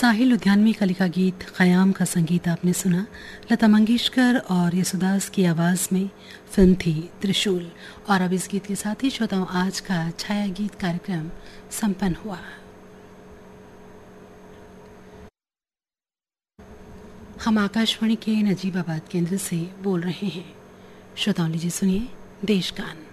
साहिल उद्यानवी का लिखा गीत ख़याम का संगीत आपने सुना। लता मंगेशकर और यसुदास की आवाज़ में फिल्म थी त्रिशूल। और अब इस गीत के साथ ही श्रोताओं आज का छाया गीत कार्यक्रम संपन्न हुआ। हम आकाशवाणी के नजीबाबाद केंद्र से बोल रहे हैं। श्रोताओं लीजिए सुनिए देश गान।